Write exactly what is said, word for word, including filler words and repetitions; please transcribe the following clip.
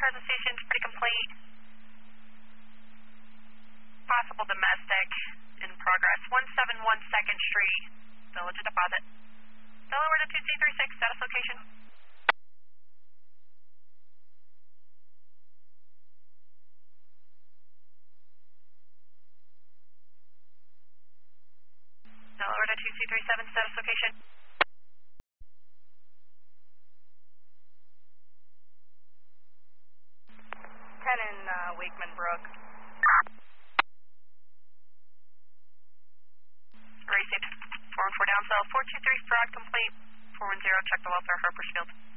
present station's pretty complete. Possible domestic in progress. one seven one second Street, Village of Deposit. Delaware to two C three six, status location. Delaware to two C three seven, status location. ten in uh, Wakeman Brook. Received. four one four down cell. four two three fraud complete. four one zero, check the welfare, Harpersfield.